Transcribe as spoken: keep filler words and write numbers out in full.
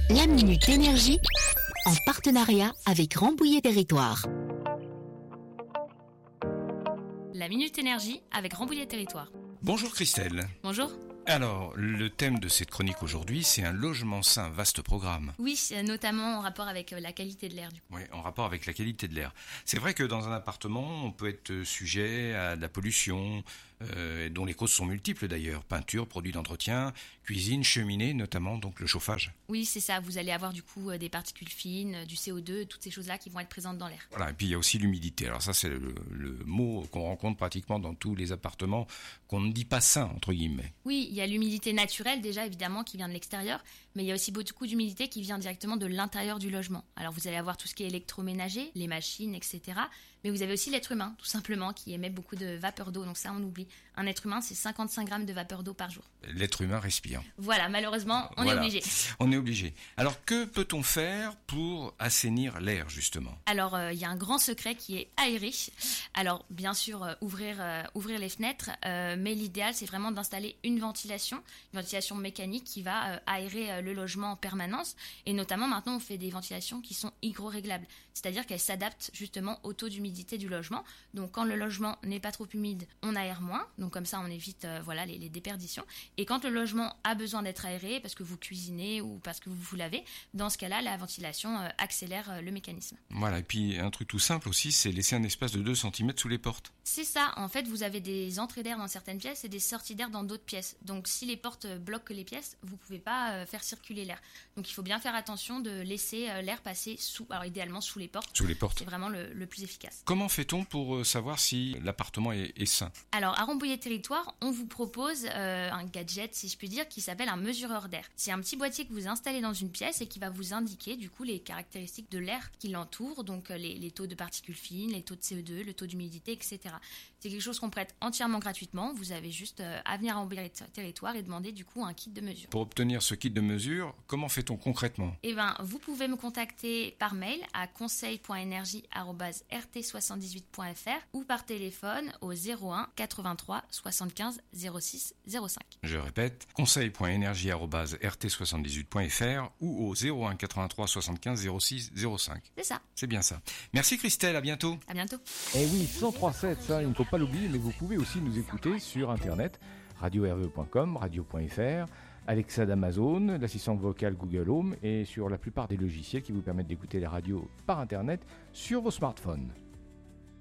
La Minute Énergie, en partenariat avec Rambouillet Territoire. La Minute Énergie avec Rambouillet Territoire. Bonjour Christelle. Bonjour. Alors, le thème de cette chronique aujourd'hui, c'est un logement sain, vaste programme. Oui, notamment en rapport avec la qualité de l'air du coup. Oui, en rapport avec la qualité de l'air. C'est vrai que dans un appartement, on peut être sujet à de la pollution, euh, dont les causes sont multiples d'ailleurs. Peinture, produits d'entretien, cuisine, cheminée, notamment donc le chauffage. Oui, c'est ça. Vous allez avoir du coup des particules fines, du C O deux, toutes ces choses-là qui vont être présentes dans l'air. Voilà, et puis il y a aussi l'humidité. Alors ça, c'est le, le mot qu'on rencontre pratiquement dans tous les appartements, qu'on ne dit pas sain, entre guillemets. Oui, il y a l'humidité naturelle déjà évidemment qui vient de l'extérieur, mais il y a aussi beaucoup d'humidité qui vient directement de l'intérieur du logement. Alors vous allez avoir tout ce qui est électroménager, les machines, et cetera. Mais vous avez aussi l'être humain, tout simplement, qui émet beaucoup de vapeur d'eau. Donc ça, on oublie. Un être humain, c'est cinquante-cinq grammes de vapeur d'eau par jour. L'être humain respire. Voilà, malheureusement, on voilà. est obligé. On est obligé. Alors que peut-on faire pour assainir l'air justement ? Alors euh, il y a un grand secret qui est aérer. Alors bien sûr, euh, ouvrir, euh, ouvrir les fenêtres, euh, mais l'idéal c'est vraiment d'installer une ventilation, une ventilation mécanique qui va euh, aérer euh, le logement en permanence. Et notamment maintenant on fait des ventilations qui sont hygro-réglables, c'est-à-dire qu'elles s'adaptent justement au taux d'humidité du logement. Donc quand le logement n'est pas trop humide, on aère moins, donc comme ça on évite euh, voilà, les, les déperditions. Et quand le logement a besoin d'être aéré, parce que vous cuisinez ou parce que vous vous lavez, dans ce cas-là, la ventilation euh, accélère euh, le mécanisme. Voilà, et puis un truc tout simple aussi, c'est laisser un espace de deux centimètres sous les portes. C'est ça, en fait vous avez des entrées d'air dans certaines pièces et des sorties d'air dans d'autres pièces. Donc si les portes bloquent les pièces, vous ne pouvez pas euh, faire circuler l'air. Donc il faut bien faire attention de laisser euh, l'air passer sous, alors idéalement sous les portes. Sous les portes. C'est vraiment le, le plus efficace. Comment fait-on pour euh, savoir si l'appartement est, est sain ? Alors à Rambouillet Territoire, on vous propose euh, un gadget, si je puis dire, qui s'appelle un mesureur d'air. C'est un petit boîtier que vous installez dans une pièce et qui va vous indiquer du coup les caractéristiques de l'air qui l'entoure, donc les, les taux de particules fines, les taux de C O deux, le taux d'humidité, et cetera. C'est quelque chose qu'on prête entièrement gratuitement. Vous avez juste euh, à venir à Rambouillet Territoire et demander du coup un kit de mesure. Pour obtenir ce kit de mesure, comment fait-on concrètement ? Eh ben, vous pouvez me contacter par mail à conseil point énergie arobase r t soixante-dix-huit point f r ou par téléphone au zéro un quatre-vingt-trois soixante-quinze zéro six zéro cinq. Je répète, conseil point énergie arobase r t soixante-dix-huit point f r ou au zéro un quatre-vingt-trois soixante-quinze zéro six zéro cinq. C'est ça. C'est bien ça. Merci Christelle, à bientôt. À bientôt. Eh oui, cent trois sept, ça, il ne faut pas l'oublier, mais vous pouvez aussi nous écouter sur internet, radio r v e point com, radio point f r, Alexa d'Amazon, l'assistante vocale Google Home et sur la plupart des logiciels qui vous permettent d'écouter les radios par internet sur vos smartphones.